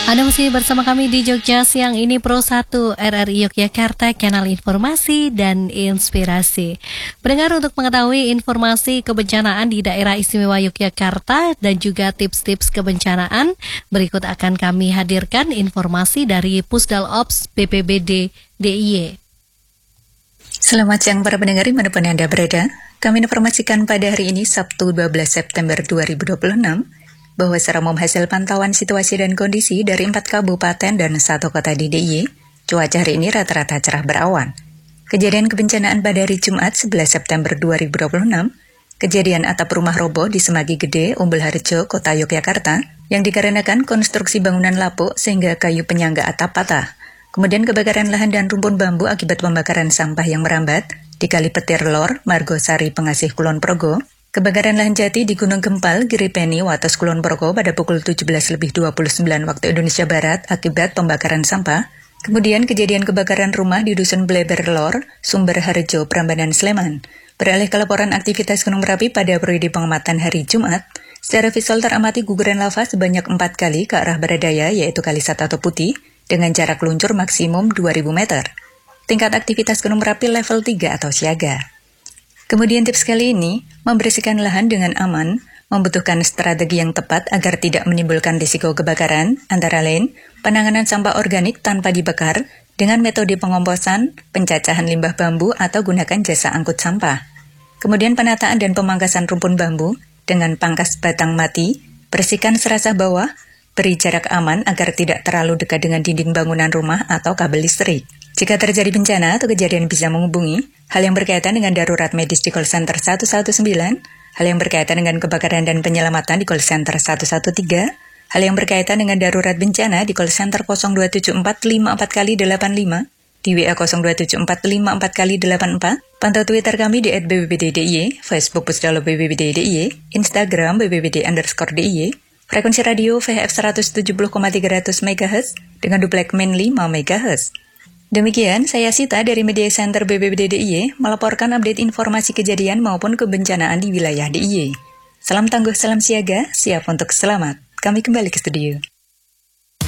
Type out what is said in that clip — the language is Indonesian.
Anda masih bersama kami di Jogja Siang ini Pro 1 RRI Yogyakarta, kanal informasi dan inspirasi. Pendengar, untuk mengetahui informasi kebencanaan di daerah istimewa Yogyakarta dan juga tips-tips kebencanaan, berikut akan kami hadirkan informasi dari Pusdal Ops BPBD DIY. Selamat siang para pendengar dimanapun Anda berada. Kami informasikan pada hari ini Sabtu 12 September 2026 bahwa secara umum hasil pantauan situasi dan kondisi dari 4 kabupaten dan 1 kota di DIY, cuaca hari ini rata-rata cerah berawan. Kejadian kebencanaan pada hari Jumat 11 September 2026, kejadian atap rumah roboh di Semagi Gede, Umbul Harjo, Kota Yogyakarta, yang dikarenakan konstruksi bangunan lapuk sehingga kayu penyangga atap patah. Kemudian kebakaran lahan dan rumpun bambu akibat pembakaran sampah yang merambat di Kali Petir Lor, Margosari, Pengasih, Kulon Progo. Kebakaran lahan jati di Gunung Gempal, Giripeni, Wates, Kulon Progo pada pukul 17.29 waktu Indonesia Barat akibat pembakaran sampah. Kemudian kejadian kebakaran rumah di Dusun Bleber Lor, Sumber Harjo, Prambanan, Sleman. Beralih ke laporan aktivitas Gunung Merapi pada periode pengamatan hari Jumat, secara visual teramati guguran lava sebanyak 4 kali ke arah barat daya, yaitu Kali Satato Putih, dengan jarak luncur maksimum 2.000 meter. Tingkat aktivitas Gunung Merapi level 3 atau siaga. Kemudian tips kali ini, membersihkan lahan dengan aman, membutuhkan strategi yang tepat agar tidak menimbulkan risiko kebakaran, antara lain, penanganan sampah organik tanpa dibakar, dengan metode pengomposan, pencacahan limbah bambu atau gunakan jasa angkut sampah. Kemudian penataan dan pemangkasan rumpun bambu, dengan pangkas batang mati, bersihkan serasa bawah, beri jarak aman agar tidak terlalu dekat dengan dinding bangunan rumah atau kabel listrik. Jika terjadi bencana atau kejadian bisa menghubungi, hal yang berkaitan dengan darurat medis di call center 119, hal yang berkaitan dengan kebakaran dan penyelamatan di call center 113, hal yang berkaitan dengan darurat bencana di call center 027454x85, di WA 027454x84, pantau Twitter kami di @BPBD-DIY, Facebook Pusdal BPBD-DIY, Instagram BPBD_DIY, frekuensi radio VHF 170,300 MHz dengan duplek main 5 MHz. Demikian, saya Sita dari Media Center BPBD DIY melaporkan update informasi kejadian maupun kebencanaan di wilayah DIY. Salam tangguh, salam siaga, siap untuk selamat. Kami kembali ke studio.